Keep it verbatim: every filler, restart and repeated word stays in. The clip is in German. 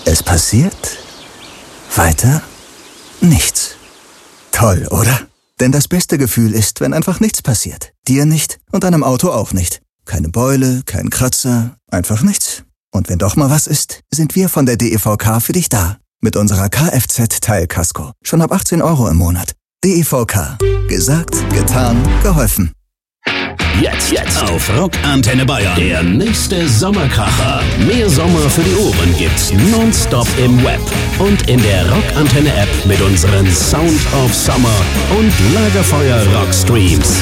Es passiert weiter nichts. Toll, oder? Denn das beste Gefühl ist, wenn einfach nichts passiert. Dir nicht und deinem Auto auch nicht. Keine Beule, kein Kratzer, einfach nichts. Und wenn doch mal was ist, sind wir von der D E V K für dich da. Mit unserer Kfz-Teilkasko. Schon ab achtzehn Euro im Monat. D E V K. Gesagt, getan, geholfen. Jetzt, jetzt auf Rock Antenne Bayern. Der nächste Sommerkracher. Mehr Sommer für die Ohren gibt's nonstop im Web und in der Rock Antenne App mit unseren Sound of Summer und Lagerfeuer Rock Streams.